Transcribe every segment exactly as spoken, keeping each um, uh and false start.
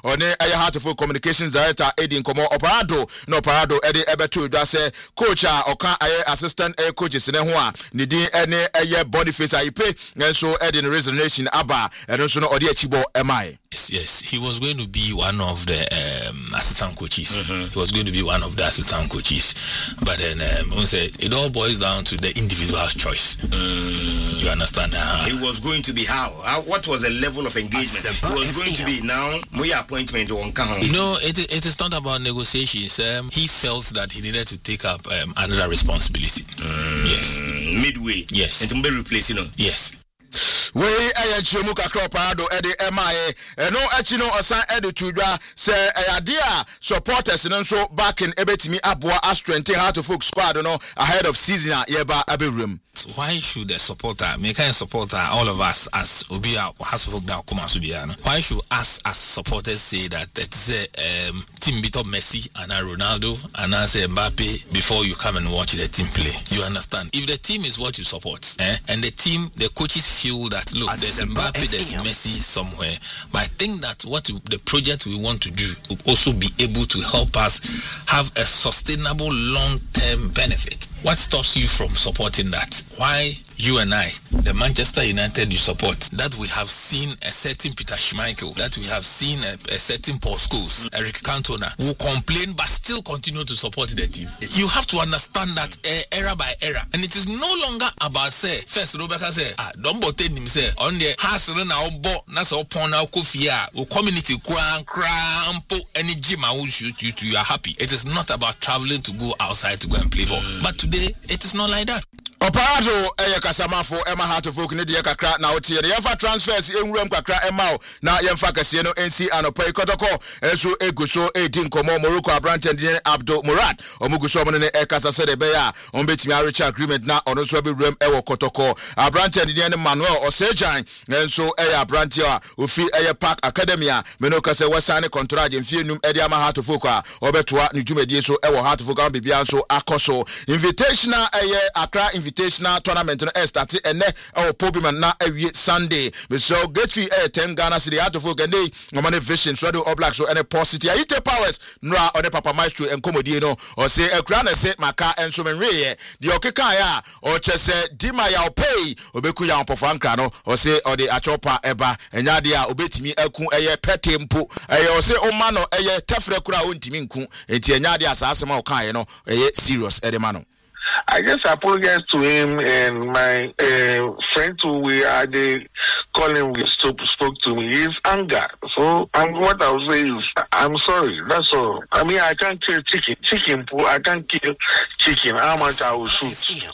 one ɛyɛ Heartful Communications Director Edin Komo Operado no Operado ɛde ɛbɛto dwa sɛ coach a ɔka ɛyɛ assistant ɛyɛ coaches ne ho a ne din ɛne ɛyɛ Boniface Ayipe nso ɛde ne resignation aba ɛno nso no ɔde achibo ɛmae. Yes, yes, he was going to be one of the um, assistant coaches. Mm-hmm. He was going to be one of the assistant coaches. But then, um, say, it all boils down to the individual's choice. Mm. You understand? Uh-huh. He was going to be how? how? What was the level of engagement? He was going to be now, my appointment on count. You know, it, it is not about negotiations. Um, he felt that he needed to take up um, another responsibility. Mm. Yes. Midway. Yes. And to be replaced, you know. Yes. We aye chemu kakra Operado ede emaye eno achi no osan ede tudwa se ayade supporters no so back in ebetimi aboa a strengthen Heartful squad no ahead of season a yeba abewrem. Why should the supporter make a supporter all of us as Obia Heartful now come as Obia? Why should us as supporters say that it's a um, team beat up Messi and a Ronaldo and I say Mbappe before you come and watch the team play? You understand? If the team is what you support, eh, and the team, the coaches feel that look, there's Mbappe, there's Messi somewhere, but I think that what the project we want to do will also be able to help us have a sustainable long-term benefit. What stops you from supporting that? Why you and I, the Manchester United you support, that we have seen a certain Peter Schmeichel, that we have seen a, a certain Paul Scholes, Eric Cantona, who complain but still continue to support the team. You have to understand that uh, era by era, and it is no longer about say first Rebecca say ah don't bote him say on the house na obo na so upon na kofia o community kran krampo any gym I will shoot you to you are happy. It is not about traveling to go outside to go and play ball, but today it is not like that. Operado eye kasamafo ema Heartful ne de kakra na otie de yemfa transfers enwuram kakra ema na yemfa kase no nc anopai kotoko enso eguso Edin Komo Morocco Abrantendine Abdul Murad omuguso mo ne ekasa se de be ya on betimi arich agreement na ono so be wuram ewo kotoko Abrantendine Manuel Osejan enso eye Abranti a ofi eye Park Academia me no kase wasane contract mfie num e de ama Heartful a obetoa ne dwumadie so ewo Heartful kan bibia so akoso invitational eye Accra invitational tournament no e start ene e Pobiman na awie Sunday so get we e ten Ghana City Heartful gane ngomane vision so do Oblak so ene positive Ayipe Powers nra one Papa Maestro enkomodie no o se akura na se maka enso menwe de okeka ya o chese dima ya opay obeku ya opofo ankra no o se o de achopa eba enya de a obetimi aku eye petempo eye o se o ma no eye tefre kura o ntimi nku enti enya de asase ma o kan ye no eye serious ede ma no. I just apologize to him and my uh, friend who we are the calling we spoke, spoke to me. His anger. So um, what I will say is, I'm sorry. That's all. I mean, I can't kill chicken. Chicken, I can't kill chicken. How much I will shoot?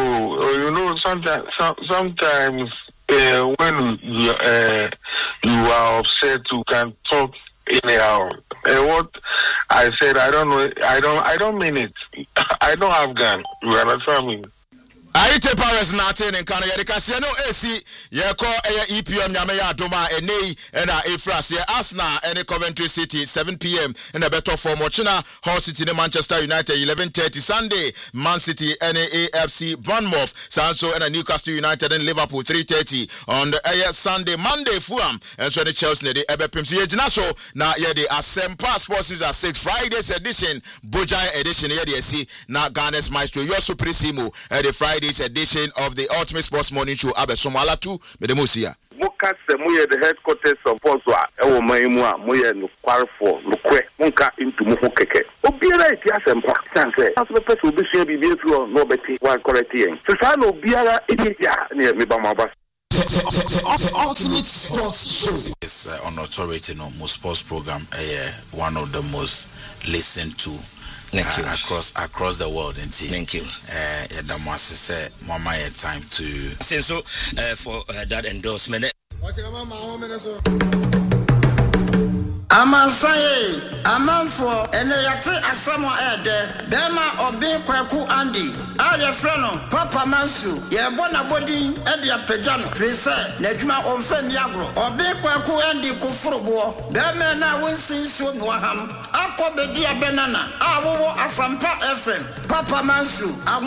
Oh, you know, sometimes, sometimes uh, when you, uh, you are upset, you can talk anyhow. And what I said, I don't know. I don't. I don't mean it. I don't have gun. You understand me? Ayipe Powers na ten nkan ye de kase no esi ye ko eye E P M nyame ya adoma enei na Efras ye Arsenal ene Coventry City seven p m na better for Mochina Hull City ne Manchester United eleven thirty Sunday Man City ene A F C Bournemouth Sanso ene Newcastle United and Liverpool three thirty on the eye Sunday Monday Fulham and so the Chelsea ne de ebepem so ye gina so na ye de Asempa Sports News at six Fridays edition Bojai edition ye de see na Ghana's Maestro Yoso Prisimo at the Friday edition of the Ultimate Sports Morning Show Abesomala two Medemosia. Muka se muye the headquarters of Poswa ewo maimua muye no kwarfo no kwe munka into muho keke obiara iti asempa sanse aso pe so bi bi bi fi no beti wa correct yen so sa no obiara iti ya ne me ba maba. Ultimate Sports Show is uh, on authority no most sports program uh, one of the most listened to Thank uh, you. across across the world. Thank you. Uh, the master said, "Mama, had time to." Since so uh, for uh, that endorsement. Amansaye, Amanfo, and Yate Asamo Ede, Bema Obi Kwaku Andy, Aya Freno, Papa Mansu, Yabona Bodi, Edia Pejano, Prese, Nejma Onfen Yagro, Obi Kwaku Andy Kufrubo, Bema na Winsin Sun Waham, Ako Bedia Benana, Awo Asampa F M, Papa Mansu,